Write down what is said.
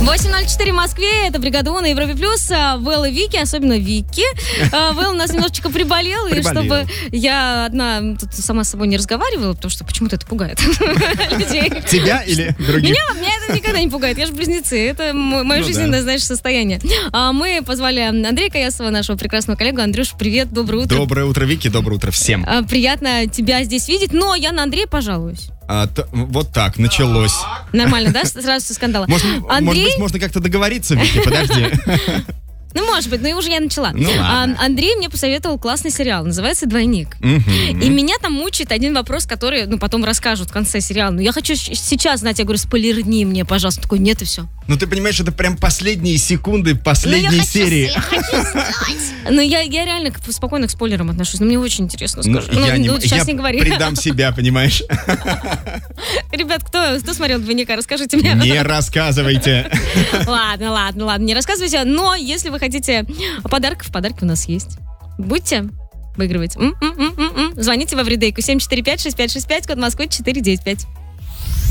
8:04 в Москве, это «Бригада У» на Европе+. Вэл и Вики, особенно Вики. Вэл у нас немножечко приболел, и чтобы я одна тут сама с собой не разговаривала, потому что почему-то это пугает людей. Тебя или других? Меня это никогда не пугает, я же близнецы, это мое жизненное, знаешь, состояние. Мы позвали Андрея Каясова, нашего прекрасного коллегу. Андрюш, привет, доброе утро. Доброе утро, Вики, доброе утро всем. Приятно тебя здесь видеть, но я на Андрея пожалуюсь. Вот так, началось. Нормально, да? Сразу со скандала. Может быть, можно как-то договориться, Вики, подожди. Ну, может быть, но уже я начала. Ну, Андрей мне посоветовал классный сериал, называется «Двойник». И меня там мучает один вопрос, который, потом расскажут в конце сериала. Но я хочу сейчас знать, я говорю, спойлерни мне, пожалуйста. Такой, нет, и все. Ну, ты понимаешь, это прям последние секунды последней серии. Я хочу знать. Ну, я реально спокойно к спойлерам отношусь. Но мне очень интересно, скажу. Сейчас не говори. Я предам себя, понимаешь? Ребят, кто смотрел «Двойника», расскажите мне. Не рассказывайте. Ладно, не рассказывайте. Но если вы хотите подарки у нас есть. Будете выигрывать. Звоните в Эвридейку 745-6565, код Москвы 495.